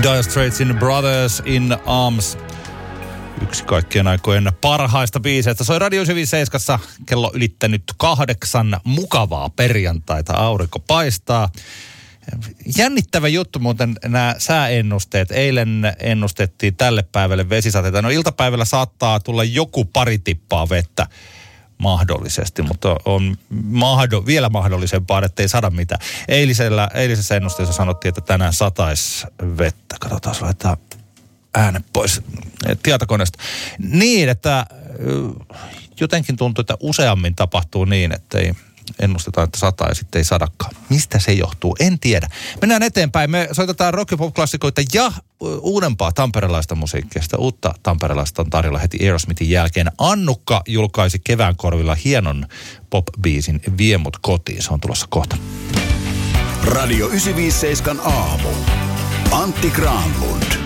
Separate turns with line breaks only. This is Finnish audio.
Dire Straitsin Brothers in Arms. Yksi kaikkien aikojen parhaista biiseistä. Soi Radio 97, kello ylittänyt 8, mukavaa perjantaita, aurinko paistaa. Jännittävä juttu muuten nämä sääennusteet. Eilen ennustettiin tälle päivälle vesisateita. No iltapäivällä saattaa tulla joku pari tippaa vettä mahdollisesti, mutta on vielä mahdollisempaa, että ei sada mitään. Eilisessä ennusteessa sanottiin, että tänään sataisi vettä. Katsotaan, laitetaan äänen pois tietokoneesta. Niin, että jotenkin tuntuu, että useammin tapahtuu niin, että ei ennustetaan, että sataa ja sitten ei sadakaan. Mistä se johtuu? En tiedä. Mennään eteenpäin. Me soitetaan rock- ja pop-klassikoita ja uudempaa tamperelaista musiikkia. Uutta tamperelaista on tarjolla heti Aerosmithin jälkeen. Annukka julkaisi kevään korvilla hienon pop-biisin Vie mut kotiin. Se on tulossa kohta.
Radio 957 aamu. Antti Granlund.